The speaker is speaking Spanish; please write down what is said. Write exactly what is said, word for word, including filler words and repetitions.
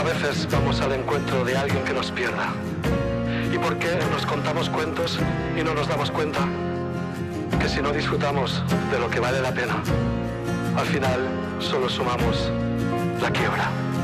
veces vamos al encuentro de alguien que nos pierda? ¿Y por qué nos contamos cuentos y no nos damos cuenta que si no disfrutamos de lo que vale la pena, al final solo sumamos la quiebra?